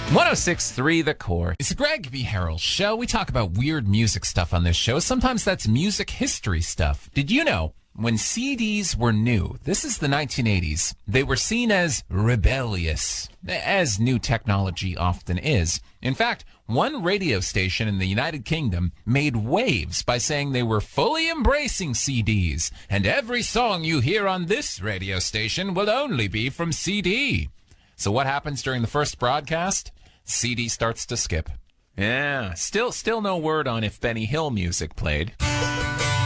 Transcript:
106.3 The Core. It's the Greg B. Harrell Show. We talk about weird music stuff on this show. Sometimes that's music history stuff. Did you know when CDs were new, this is the 1980s, they were seen as rebellious, as new technology often is. In fact, one radio station in the United Kingdom made waves by saying they were fully embracing CDs, and every song you hear on this radio station will only be from CD. So what happens during the first broadcast? CD starts to skip. Yeah, still no word on if Benny Hill music played.